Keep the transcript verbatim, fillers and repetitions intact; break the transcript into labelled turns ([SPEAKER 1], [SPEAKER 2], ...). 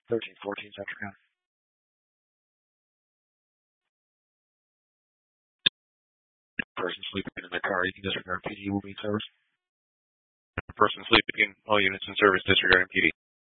[SPEAKER 1] thirteen fourteen Central County. Person sleeping in the car, you can disregard P D will be service. Person sleeping, all units in service disregarding P D.